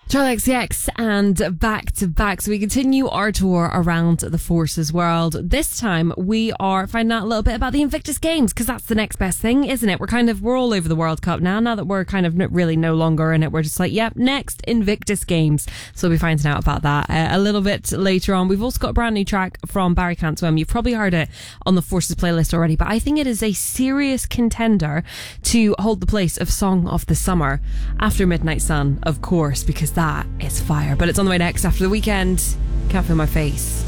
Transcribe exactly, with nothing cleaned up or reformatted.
Charli X C X and Back to Back. So we continue our tour around the Forces world. This time we are finding out a little bit about the Invictus Games, because that's the next best thing, isn't it? We're kind of, we're all over the World Cup now. Now that we're kind of really no longer in it, we're just like, yep, next Invictus Games. So we'll be finding out about that uh, a little bit later on. We've also got a brand new track from Barry Can't Swim. You've probably heard it on the Forces playlist already, but I think it is a serious contender to hold the place of Song of the Summer after Midnight Sun, of course, because that is fire. But it's on the way next after The Weekend. Can't Feel My Face.